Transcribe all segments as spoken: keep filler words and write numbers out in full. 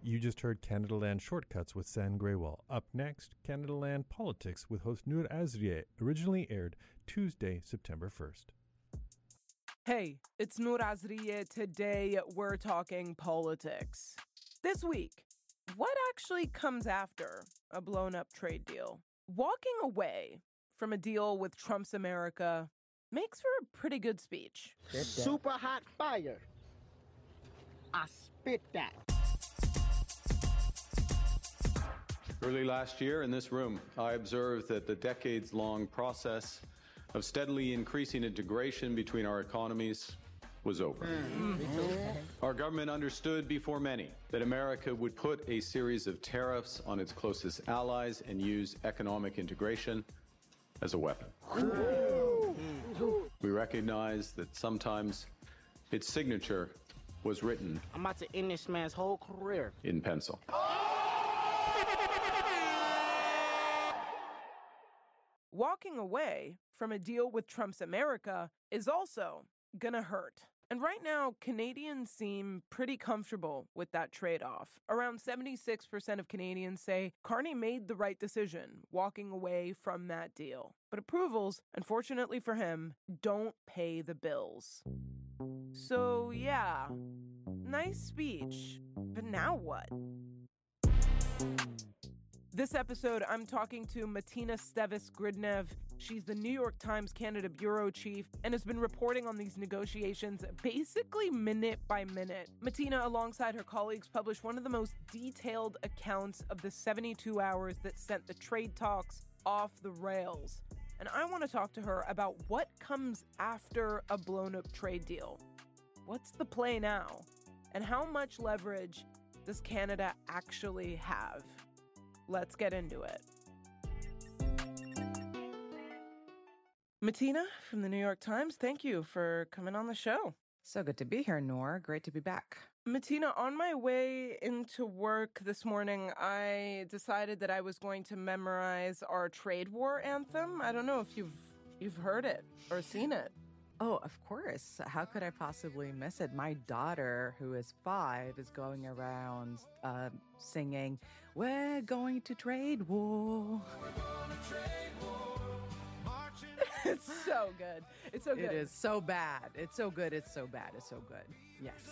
You just heard Canadaland Shortcuts with San Graywall. Up next, Canadaland Politics with host Noor Azrieh, originally aired Tuesday, September first. Hey, it's Noor Azrieh. Today, we're talking politics. This week, what actually comes after a blown-up trade deal? Walking away from a deal with Trump's America makes for a pretty good speech. Super hot fire. I spit that. Early last year in this room, I observed that the decades-long process of steadily increasing integration between our economies was over. Mm-hmm. Our government understood before many that America would put a series of tariffs on its closest allies and use economic integration as a weapon. We recognize that sometimes its signature was written I'm about to end this man's whole career in pencil. Walking away from a deal with Trump's America is also gonna hurt. And right now, Canadians seem pretty comfortable with that trade-off. Around seventy-six percent of Canadians say Carney made the right decision walking away from that deal. But approvals, unfortunately for him, don't pay the bills. So yeah, nice speech, but now what? This episode, I'm talking to Martina Stevis-Gridnev. She's the New York Times Canada bureau chief and has been reporting on these negotiations basically minute by minute. Martina, alongside her colleagues, published one of the most detailed accounts of the seventy-two hours that sent the trade talks off the rails. And I want to talk to her about what comes after a blown-up trade deal. What's the play now? And how much leverage does Canada actually have? Let's get into it. Martina from the New York Times, thank you for coming on the show. So good to be here, Noor. Great to be back. Martina, on my way into work this morning, I decided that I was going to memorize our trade war anthem. I don't know if you've you've heard it or seen it. Oh, of course. How could I possibly miss it? My daughter, who is five, is going around uh, singing, "We're going to trade war." We're going to trade war. It's so good. It's so good. It is so bad. It's so good. It's so bad. It's so good. Yes.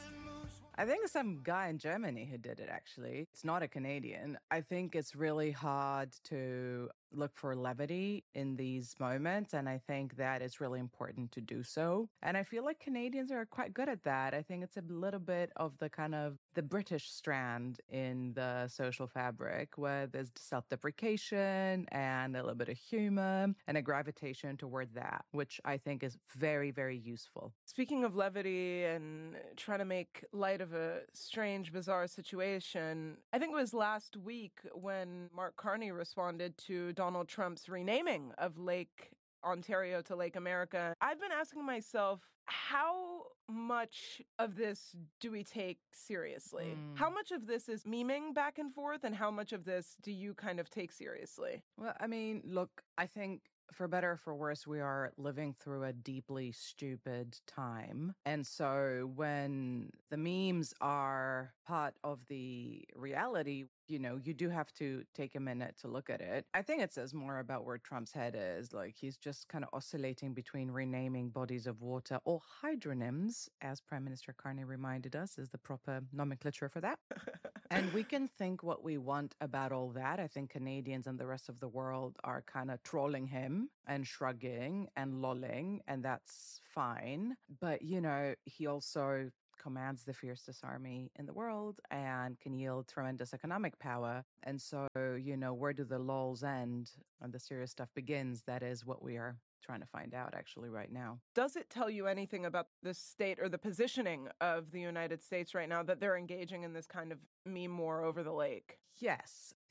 I think some guy in Germany who did it, actually. It's not a Canadian. I think it's really hard to look for levity in these moments, and I think that it's really important to do so. And I feel like Canadians are quite good at that. I think it's a little bit of the kind of the British strand in the social fabric, where there's self-deprecation and a little bit of humor and a gravitation toward that, which I think is very, very useful. Speaking of levity and trying to make light of a strange, bizarre situation, I think it was last week when Mark Carney responded to Donald Trump's renaming of Lake Ontario to Lake America. I've been asking myself, how much of this do we take seriously? Mm. How much of this is memeing back and forth, and how much of this do you kind of take seriously? Well, I mean, look, I think for better or for worse, we are living through a deeply stupid time. And so when the memes are part of the reality, you know, you do have to take a minute to look at it. I think it says more about where Trump's head is. Like, he's just kind of oscillating between renaming bodies of water, or hydronyms, as Prime Minister Carney reminded us, is the proper nomenclature for that. And we can think what we want about all that. I think Canadians and the rest of the world are kind of trolling him and shrugging and lolling, and that's fine. But, you know, he also commands the fiercest army in the world and can yield tremendous economic power. And so, you know, where do the lulls end and the serious stuff begins? That is what we are trying to find out actually right now. Does it tell you anything about the state or the positioning of the United States right now that they're engaging in this kind of meme war over the lake? Yes. I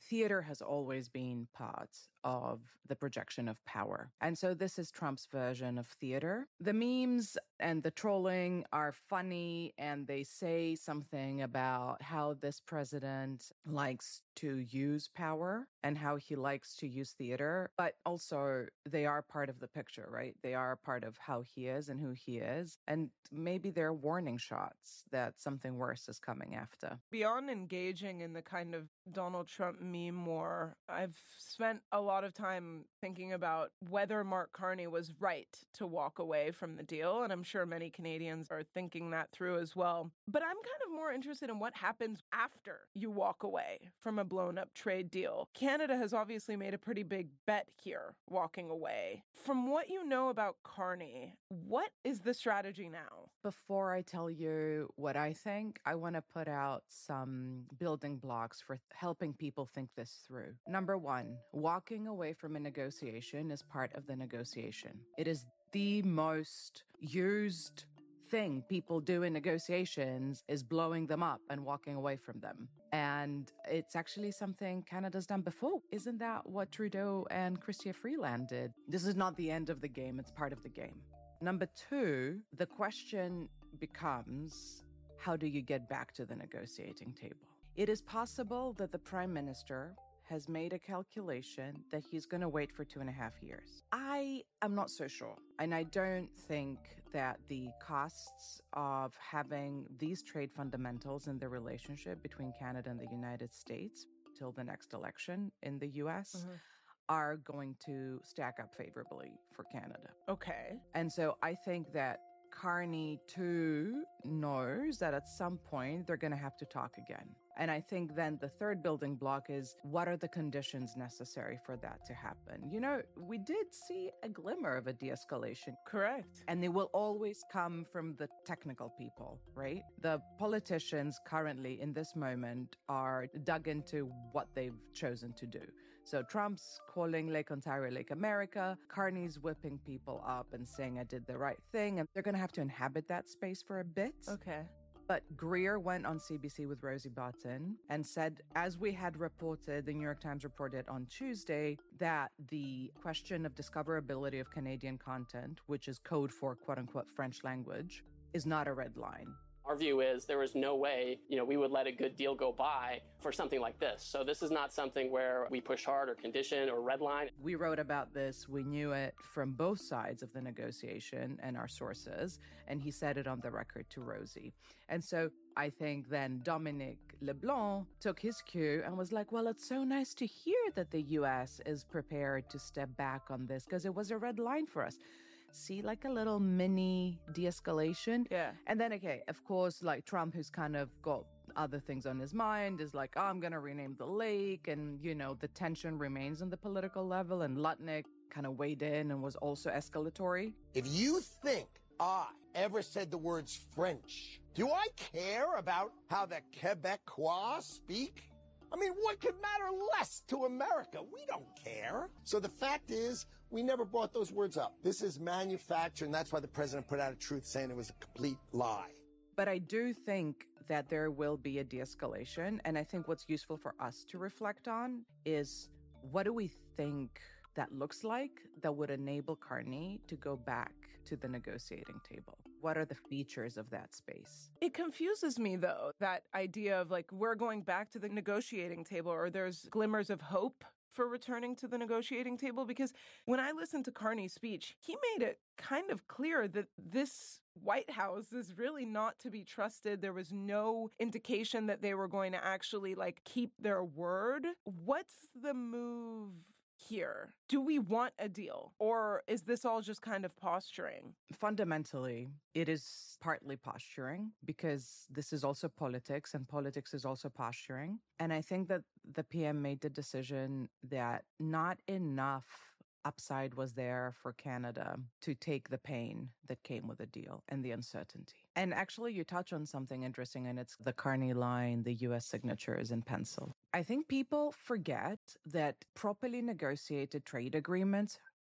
theater has always been part of the projection of power. And so this is Trump's version of theater. The memes and the trolling are funny, and they say something about how this president likes to use power and how he likes to use theater. But also, they are part of the picture, right? They are part of how he is and who he is. And maybe they're warning shots that something worse is coming after. Beyond engaging in the kind of Donald Trump meme war, I've spent a lot of time thinking about whether Mark Carney was right to walk away from the deal. And I'm sure many Canadians are thinking that through as well. But I'm kind of more interested in what happens after you walk away from a blown up trade deal. Canada has obviously made a pretty big bet here, walking away. From what you know about Carney, what is the strategy now? Before I tell you what I think, I want to put out some building blocks for helping people think this through. Number one, walking away from a negotiation is part of the negotiation. It is the most used thing people do in negotiations is blowing them up and walking away from them. And it's actually something Canada's done before. Isn't that what Trudeau and Chrystia Freeland did? This is not the end of the game. It's part of the game. Number two, the question becomes, how do you get back to the negotiating table? It is possible that the Prime Minister has made a calculation that he's going to wait for two and a half years. I am not so sure. And I don't think that the costs of having these trade fundamentals in the relationship between Canada and the United States till the next election in the U S mm-hmm. are going to stack up favorably for Canada. Okay. And so I think that Carney, too, knows that at some point they're going to have to talk again. And I think then the third building block is, what are the conditions necessary for that to happen? You know, we did see a glimmer of a de-escalation. Correct. And they will always come from the technical people, right? The politicians currently in this moment are dug into what they've chosen to do. So Trump's calling Lake Ontario Lake America. Carney's whipping people up and saying, I did the right thing. And they're going to have to inhabit that space for a bit. Okay. But Greer went on C B C with Rosie Barton and said, as we had reported, the New York Times reported on Tuesday, that the question of discoverability of Canadian content, which is code for quote unquote French language, is not a red line. Our view is there is no way, you know, we would let a good deal go by for something like this. So this is not something where we push hard or condition or redline. We wrote about this. We knew it from both sides of the negotiation and our sources. And he said it on the record to Rosie. And so I think then Dominic LeBlanc took his cue and was like, well, it's so nice to hear that the U S is prepared to step back on this because it was a red line for us. See, like a little mini de-escalation. Yeah. And then, okay, of course, like Trump, who's kind of got other things on his mind, is like, oh, I'm going to rename the lake. And, you know, the tension remains on the political level. And Lutnick kind of weighed in and was also escalatory. If you think I ever said the words French, do I care about how the Quebecois speak? I mean, what could matter less to America? We don't care. So the fact is, we never brought those words up. This is manufactured, and that's why the president put out a truth saying it was a complete lie. But I do think that there will be a de-escalation. And I think what's useful for us to reflect on is, what do we think that looks like that would enable Carney to go back to the negotiating table? What are the features of that space? It confuses me, though, that idea of like, we're going back to the negotiating table, or there's glimmers of hope for returning to the negotiating table. Because when I listened to Carney's speech, he made it kind of clear that this White House is really not to be trusted. There was no indication that they were going to actually like keep their word. What's the move here? Do we want a deal, or is this all just kind of posturing? Fundamentally, it is partly posturing, because this is also politics, and politics is also posturing. And I think that the P M made the decision that not enough upside was there for Canada to take the pain that came with the deal and the uncertainty. And actually, you touch on something interesting, and it's the Carney line, the U S signatures in pencil. I think people forget that properly negotiated trade agreements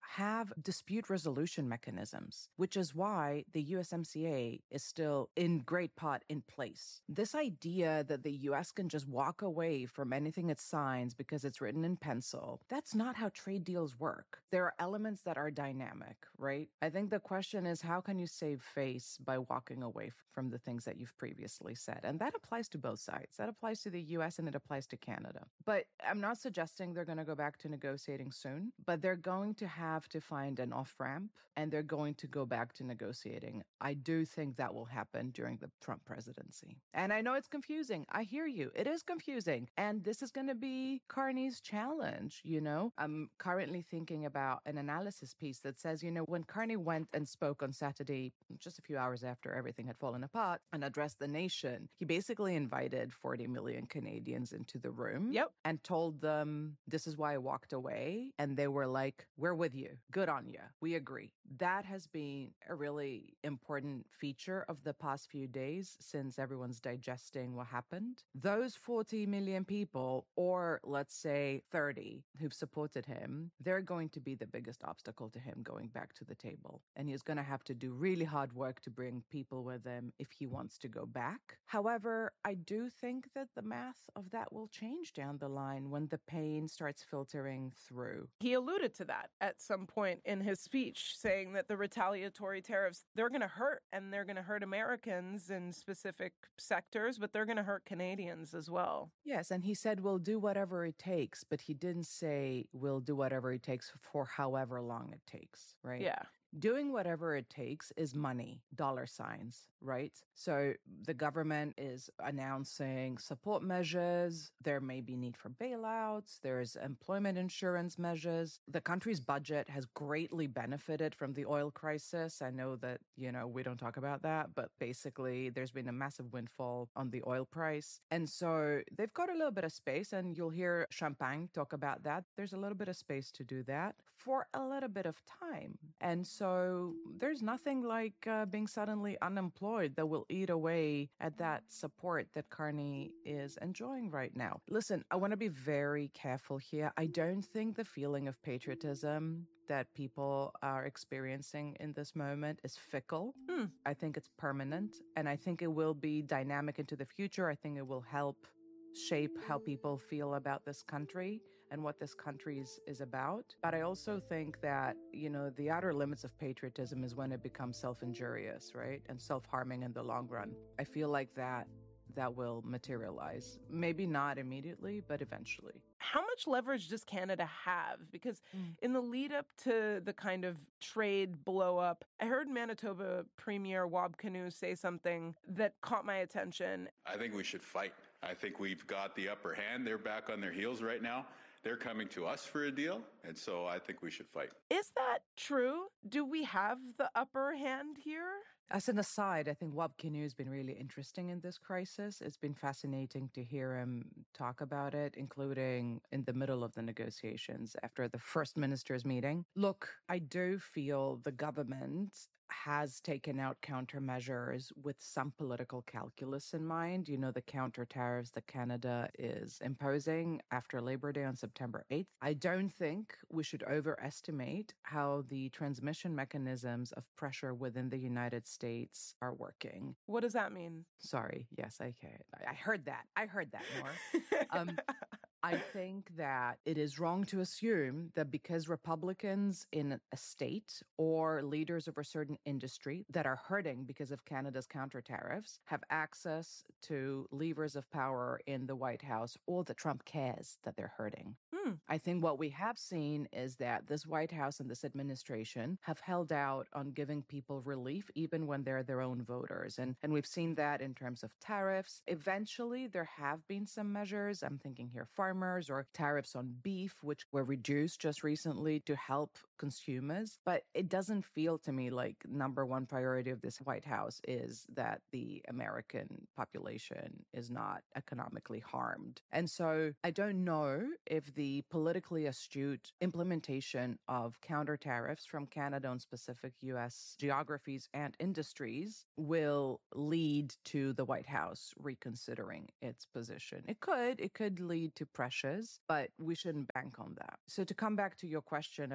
have dispute resolution mechanisms, which is why the U S M C A is still in great part in place. This idea that the U S can just walk away from anything it signs because it's written in pencil, that's not how trade deals work. There are elements that are dynamic, right? I think the question is, how can you save face by walking away from the things that you've previously said? And that applies to both sides. That applies to the U S and it applies to Canada. But I'm not suggesting they're going to go back to negotiating soon, but they're going to have to find an off-ramp and they're going to go back to negotiating. I do think that will happen during the Trump presidency. And I know it's confusing. I hear you. It is confusing. And this is going to be Carney's challenge, you know? I'm currently thinking about an analysis piece that says, you know, when Carney went and spoke on Saturday, just a few hours after everything had fallen apart, and addressed the nation, he basically invited forty million Canadians into the room. Yep. And told them, this is why I walked away. And they were like, we're with you. Good on you. We agree. That has been a really important feature of the past few days since everyone's digesting what happened. Those forty million people, or let's say thirty, who've supported him, they're going to be the biggest obstacle to him going back to the table. And he's going to have to do really hard work to bring people with him if he wants to go back. However, I do think that the math of that will change down the line when the pain starts filtering through. He alluded to that at some point in his speech, saying that the retaliatory tariffs, they're going to hurt, and they're going to hurt Americans in specific sectors, but they're going to hurt Canadians as well. Yes, and he said, we'll do whatever it takes, but he didn't say we'll do whatever it takes for however long it takes, right? Yeah. Doing whatever it takes is money, dollar signs, right? So the government is announcing support measures. There may be need for bailouts. There's employment insurance measures. The country's budget has greatly benefited from the oil crisis. I know that, you know, we don't talk about that, but basically there's been a massive windfall on the oil price. And so they've got a little bit of space, and you'll hear Champagne talk about that. There's a little bit of space to do that for a little bit of time. And so So there's nothing like uh, being suddenly unemployed that will eat away at that support that Carney is enjoying right now. Listen, I want to be very careful here. I don't think the feeling of patriotism that people are experiencing in this moment is fickle. Hmm. I think it's permanent, and I think it will be dynamic into the future. I think it will help shape how people feel about this country and what this country is, is about. But I also think that, you know, the outer limits of patriotism is when it becomes self-injurious, right? And self-harming in the long run. I feel like that that will materialize. Maybe not immediately, but eventually. How much leverage does Canada have? Because mm. in the lead up to the kind of trade blow up, I heard Manitoba Premier Wab Kinew say something that caught my attention. I think we should fight. I think we've got the upper hand. They're back on their heels right now. They're coming to us for a deal, and so I think we should fight. Is that true? Do we have the upper hand here? As an aside, I think Wab Kinew has been really interesting in this crisis. It's been fascinating to hear him talk about it, including in the middle of the negotiations after the first ministers' meeting. Look, I do feel the government has taken out countermeasures with some political calculus in mind. You know, the counter tariffs that Canada is imposing after Labor Day on September eighth. I don't think we should overestimate how the transmission mechanisms of pressure within the United States are working. What does that mean? Sorry. Yes, I can. I heard that. I heard that more. um, I think that it is wrong to assume that because Republicans in a state or leaders of a certain industry that are hurting because of Canada's counter tariffs have access to levers of power in the White House, or that Trump cares that they're hurting. Hmm. I think what we have seen is that this White House and this administration have held out on giving people relief even when they're their own voters. And, and we've seen that in terms of tariffs. Eventually, there have been some measures. I'm thinking here farmers or tariffs on beef, which were reduced just recently to help consumers. But it doesn't feel to me like number one priority of this White House is that the American population is not economically harmed. And so I don't know if the politically astute implementation of counter tariffs from Canada on specific U S geographies and industries will lead to the White House reconsidering its position. It could, it could lead to pressures, but we shouldn't bank on that. So to come back to your question about do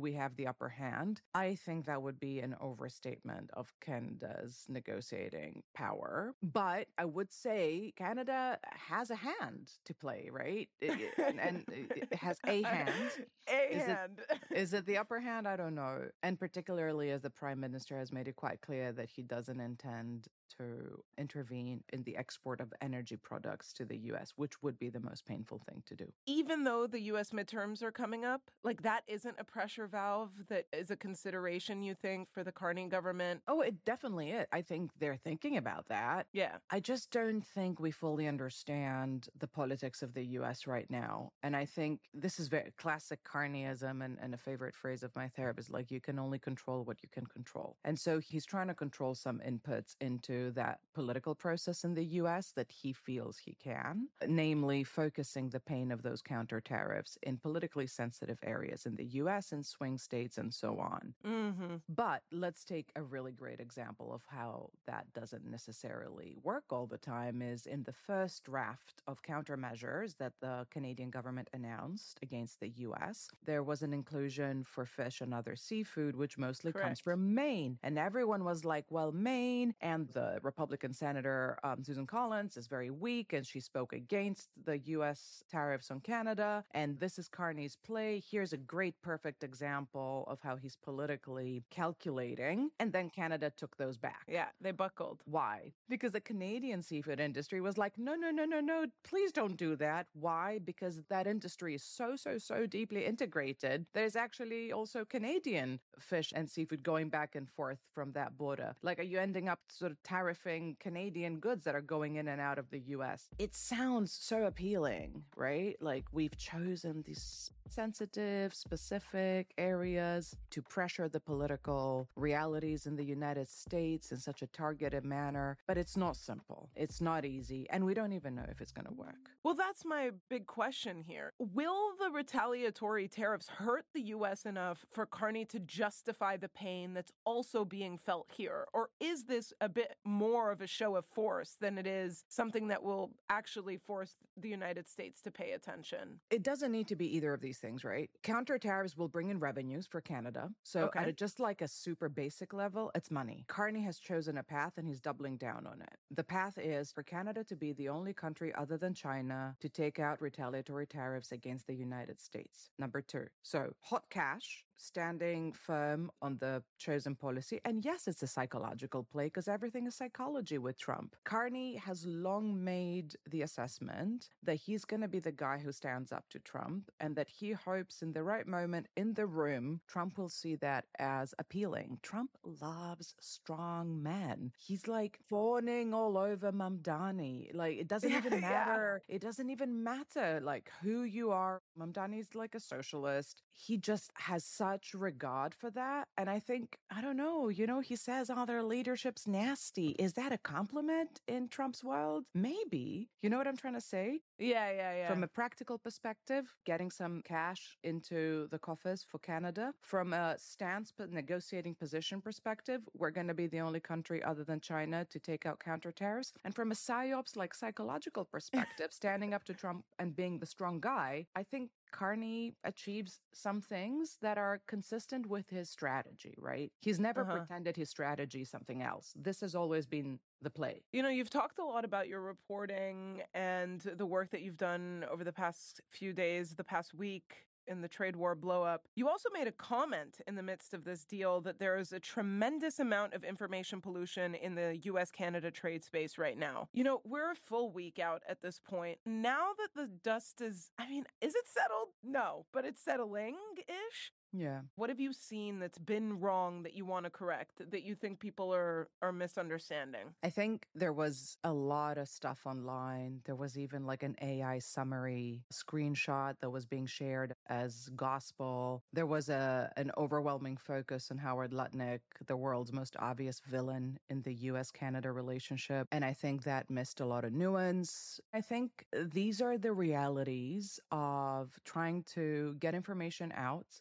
we have the upper hand, I think that would be an overstatement of Canada's negotiating power. But I would say Canada has a hand to play, right? It, and, and it has a hand. A is hand. It, is it the upper hand? I don't know. And particularly as the Prime Minister has made it quite clear that he doesn't intend to intervene in the export of energy products to the U S, which would be the most painful thing to do. Even though the U S midterms are coming up, like that isn't a pressure valve that is a consideration, you think, for the Carney government? Oh, it definitely is. I think they're thinking about that. Yeah. I just don't think we fully understand the politics of the U S right now. And I think this is very classic Carneyism, and, and a favorite phrase of my therapist, like, you can only control what you can control. And so he's trying to control some inputs into that political process in the U S that he feels he can, namely focusing the pain of those counter tariffs in politically sensitive areas in the U S and swing states and so on. Mm-hmm. But let's take a really great example of how that doesn't necessarily work all the time is in the first draft of countermeasures that the Canadian government announced against the U S, there was an inclusion for fish and other seafood, which mostly Correct. comes from Maine. And everyone was like, well, Maine, and the Republican Senator um, Susan Collins is very weak, and she spoke against the U S tariffs on Canada. And this is Carney's play. Here's a great, perfect example of how he's politically calculating. And then Canada took those back. Yeah, they buckled. Why? Because the Canadian seafood industry was like, no, no, no, no, no, please don't do that. Why? Because that industry is so, so, so deeply integrated. There's actually also Canadian fish and seafood going back and forth from that border. Like, are you ending up sort of tariffing Canadian goods that are going in and out of the U S? It sounds so appealing, right? Like, we've chosen these sensitive, specific areas to pressure the political realities in the United States in such a targeted manner. But it's not simple. It's not easy. And we don't even know if it's going to work. Well, that's my big question here. Will the retaliatory tariffs hurt the U S enough for Carney to justify the pain that's also being felt here? Or is this a bit more of a show of force than it is something that will actually force the United States to pay attention? It doesn't need to be either of these things, right? Counter tariffs will bring in revenues for Canada. So Okay. at a, just like a super basic level, it's money. Carney has chosen a path and he's doubling down on it. The path is for Canada to be the only country other than China to take out retaliatory tariffs against the United States. Number two. So hot cash, standing firm on the chosen policy. And yes, it's a psychological play because everything is psychology with Trump. Carney has long made the assessment that he's going to be the guy who stands up to Trump, and that he hopes in the right moment in the room, Trump will see that as appealing. Trump loves strong men. He's like fawning all over Mamdani. Like, it doesn't even matter. Yeah. It doesn't even matter like who you are. Mamdani's like a socialist. He just has such regard for that. And I think, I don't know, you know, he says, oh, their leadership's nasty. Is that a compliment in Trump's world? Maybe. You know what I'm trying to say? Yeah, yeah, yeah. From a practical perspective, getting some cash into the coffers for Canada. From a stance but negotiating position perspective, we're going to be the only country other than China to take out counter tariffs. And from a psyops, like psychological perspective, standing up to Trump and being the strong guy, I think Carney achieves some things that are consistent with his strategy, right? He's never uh-huh. pretended his strategy is something else. This has always been the play. You know, you've talked a lot about your reporting and the work that you've done over the past few days, the past week in the trade war blow-up. You also made a comment in the midst of this deal that there is a tremendous amount of information pollution in the U S Canada trade space right now. You know, we're a full week out at this point. Now that the dust is, I mean, is it settled? No, but it's settling-ish. Yeah. What have you seen that's been wrong that you want to correct, that you think people are are misunderstanding? I think there was a lot of stuff online. There was even like an A I summary screenshot that was being shared as gospel. There was a an overwhelming focus on Howard Lutnick, the world's most obvious villain in the U S Canada relationship. And I think that missed a lot of nuance. I think these are the realities of trying to get information out of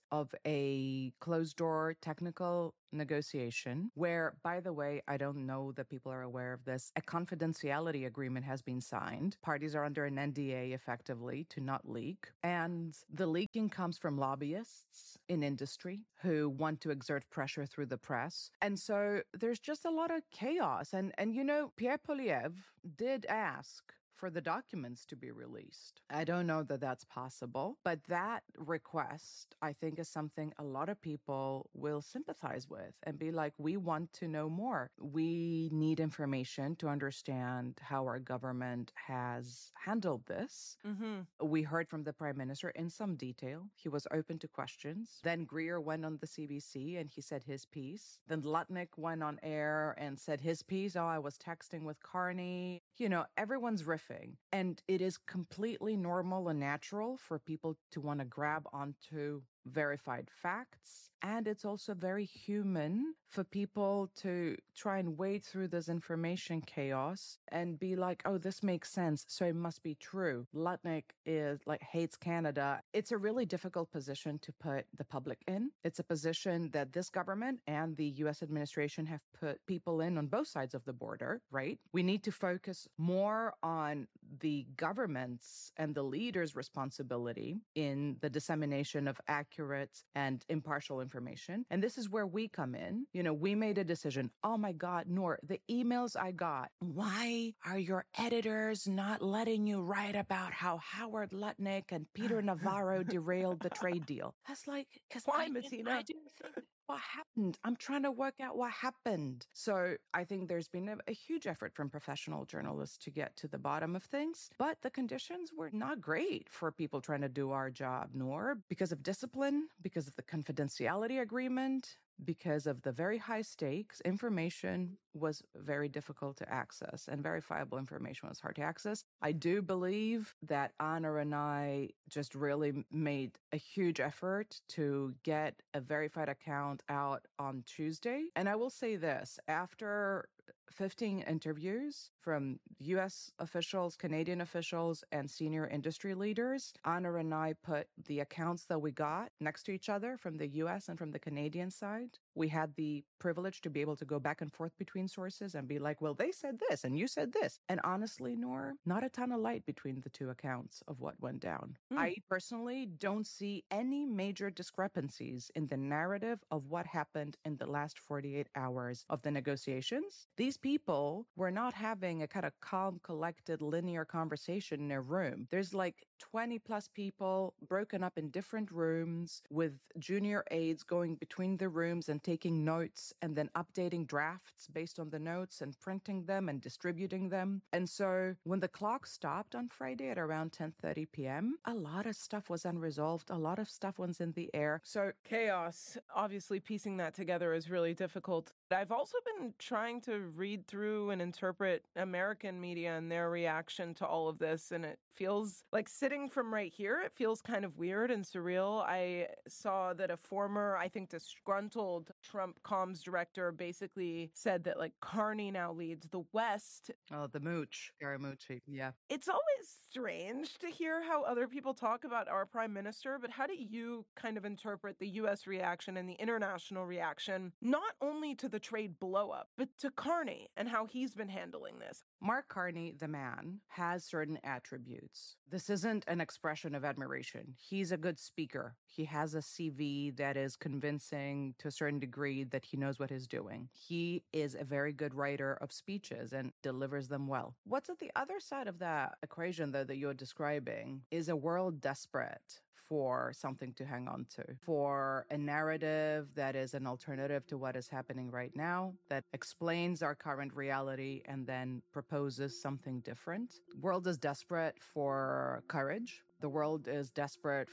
a closed-door technical negotiation where, by the way, I don't know that people are aware of this, a confidentiality agreement has been signed. Parties are under an N D A effectively to not leak. And the leaking comes from lobbyists in industry who want to exert pressure through the press. And so there's just a lot of chaos. And, and you know, Pierre Poilievre did ask for the documents to be released. I don't know that that's possible, but that request, I think, is something a lot of people will sympathize with and be like, we want to know more. We need information to understand how our government has handled this. Mm-hmm. We heard from the Prime Minister in some detail. He was open to questions. Then Greer went on the C B C and he said his piece. Then Lutnick went on air and said his piece. Oh, I was texting with Carney. You know, everyone's riffing. And it is completely normal and natural for people to want to grab onto verified facts. And it's also very human for people to try and wade through this information chaos and be like, oh, this makes sense, so it must be true. Lutnick is like hates Canada. It's a really difficult position to put the public in. It's a position that this government and the U S administration have put people in on both sides of the border, right? We need to focus more on the government's and the leaders' responsibility in the dissemination of accurate and impartial information. And this is where we come in. You know, we made a decision. Oh my God, Noor, the emails I got. Why are your editors not letting you write about how Howard Lutnick and Peter Navarro derailed the trade deal? I was like, because Why, I, Martina? I didn't think what happened. I'm trying to work out what happened. So I think there's been a, a huge effort from professional journalists to get to the bottom of things, but the conditions were not great for people trying to do our job, nor because of discipline, because of the confidentiality agreement, because of the very high stakes. Information was very difficult to access and verifiable information was hard to access. I do believe that Anna and I just really made a huge effort to get a verified account out on Tuesday. And I will say this, after fifteen interviews from U S officials, Canadian officials, and senior industry leaders, Anna and I put the accounts that we got next to each other from the U S and from the Canadian side. We had the privilege to be able to go back and forth between sources and be like, well, they said this and you said this. And honestly, Noor, not a ton of light between the two accounts of what went down. Mm. I personally don't see any major discrepancies in the narrative of what happened in the last forty-eight hours of the negotiations. These people were not having a kind of calm, collected, linear conversation in a room. There's like twenty plus people broken up in different rooms with junior aides going between the rooms and taking notes and then updating drafts based on the notes and printing them and distributing them. And so when the clock stopped on Friday at around ten thirty p.m., a lot of stuff was unresolved. A lot of stuff was in the air. So chaos. Obviously, piecing that together is really difficult. I've also been trying to read through and interpret American media and their reaction to all of this, and it feels like sitting from right here, it feels kind of weird and surreal. I saw that a former, I think, disgruntled Trump comms director basically said that, like, Carney now leads the West. Oh, the mooch. Scaramucci, yeah. It's always strange to hear how other people talk about our prime minister, but how do you kind of interpret the U S reaction and the international reaction, not only to the trade blow-up, but to Carney and how he's been handling this? Mark Carney, the man, has certain attributes. This isn't an expression of admiration. He's a good speaker. He has a C V that is convincing to a certain degree that he knows what he's doing. He is a very good writer of speeches and delivers them well. What's at the other side of that equation, though, that you're describing is a world desperate for something to hang on to, for a narrative that is an alternative to what is happening right now, that explains our current reality and then proposes something different. The world is desperate for courage. The world is desperate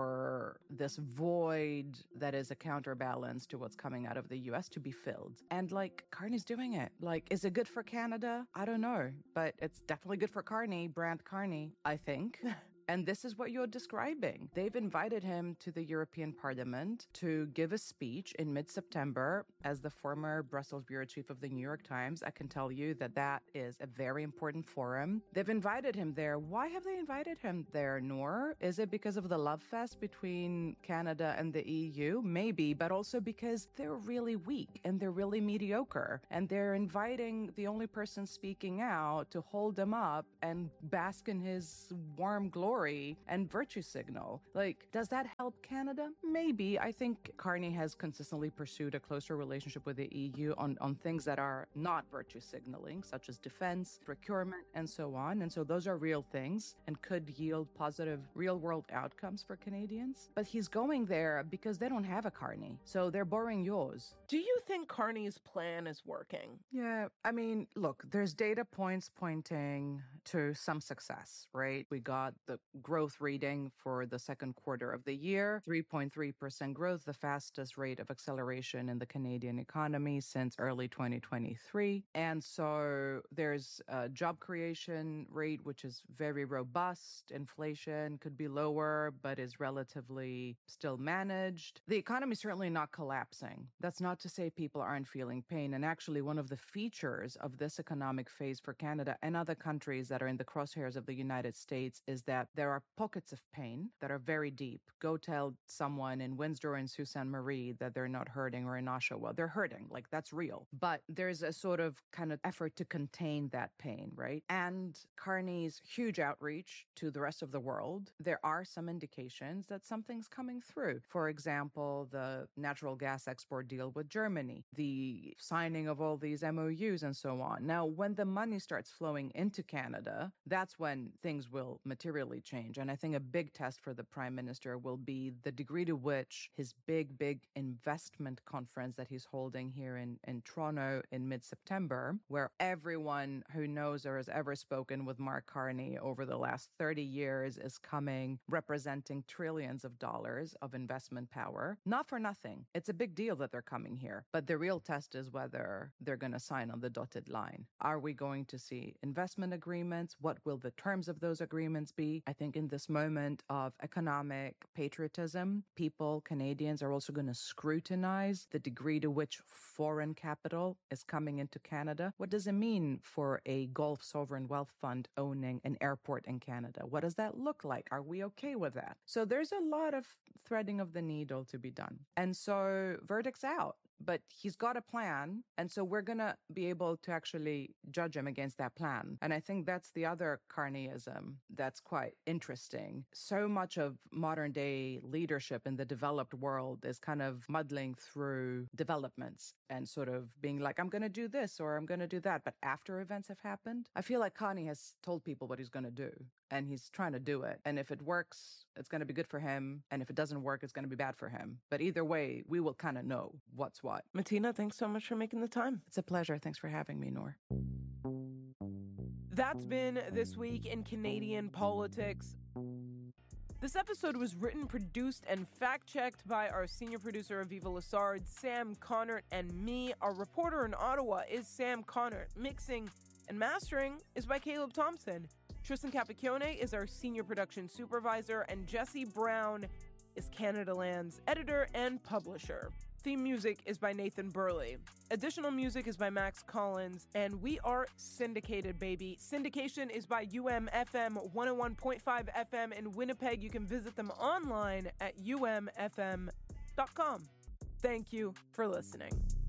for this void that is a counterbalance to what's coming out of the U S to be filled. And like, Carney's doing it. Like, is it good for Canada? I don't know, but it's definitely good for Carney, Brand Carney, I think. And this is what you're describing. They've invited him to the European Parliament to give a speech in mid-September. As the former Brussels bureau chief of the New York Times, I can tell you that that is a very important forum. They've invited him there. Why have they invited him there, Noor? Is it because of the love fest between Canada and the E U? Maybe, but also because they're really weak and they're really mediocre. And they're inviting the only person speaking out to hold him up and bask in his warm glory and virtue signal. Like, does that help Canada? Maybe. I think Carney has consistently pursued a closer relationship with the E U on, on things that are not virtue signaling, such as defense, procurement, and so on. And so those are real things and could yield positive real-world outcomes for Canadians. But he's going there because they don't have a Carney. So they're borrowing yours. Do you think Carney's plan is working? Yeah, I mean, look, there's data points pointing to some success, right? We got the growth reading for the second quarter of the year, three point three percent growth, the fastest rate of acceleration in the Canadian economy since early twenty twenty-three. And so there's a job creation rate, which is very robust. Inflation could be lower, but is relatively still managed. The economy is certainly not collapsing. That's not to say people aren't feeling pain. And actually, one of the features of this economic phase for Canada and other countries that are in the crosshairs of the United States is that there are pockets of pain that are very deep. Go tell someone in Windsor and Sault Ste. Marie that they're not hurting, or in Oshawa. They're hurting. Like, that's real. But there's a sort of kind of effort to contain that pain, right? And Carney's huge outreach to the rest of the world, there are some indications that something's coming through. For example, the natural gas export deal with Germany, the signing of all these M O Us and so on. Now, when the money starts flowing into Canada, that's when things will materially change. And I think a big test for the Prime Minister will be the degree to which his big, big investment conference that he's holding here in, in Toronto in mid-September, where everyone who knows or has ever spoken with Mark Carney over the last thirty years is coming, representing trillions of dollars of investment power. Not for nothing. It's a big deal that they're coming here. But the real test is whether they're going to sign on the dotted line. Are we going to see investment agreements? What will the terms of those agreements be? I think in this moment of economic patriotism, people, Canadians, are also going to scrutinize the degree to which foreign capital is coming into Canada. What does it mean for a Gulf sovereign wealth fund owning an airport in Canada? What does that look like? Are we okay with that? So there's a lot of threading of the needle to be done. And so verdict's out. But he's got a plan. And so we're going to be able to actually judge him against that plan. And I think that's the other Carneyism that's quite interesting. So much of modern day leadership in the developed world is kind of muddling through developments and sort of being like, I'm going to do this or I'm going to do that. But after events have happened, I feel like Carney has told people what he's going to do. And he's trying to do it. And if it works, it's going to be good for him. And if it doesn't work, it's going to be bad for him. But either way, we will kind of know what's what. Martina, thanks so much for making the time. It's a pleasure. Thanks for having me, Noor. That's been This Week in Canadian Politics. This episode was written, produced, and fact-checked by our senior producer, Aviva Lessard, Sam Connert, and me. Our reporter in Ottawa is Sam Connert. Mixing and mastering is by Caleb Thompson. Tristan Capicchione is our senior production supervisor, and Jesse Brown is Canadaland's editor and publisher. Theme music is by Nathan Burley. Additional music is by Max Collins, and we are syndicated, baby. Syndication is by U M F M one oh one point five F M in Winnipeg. You can visit them online at u m f m dot com. Thank you for listening.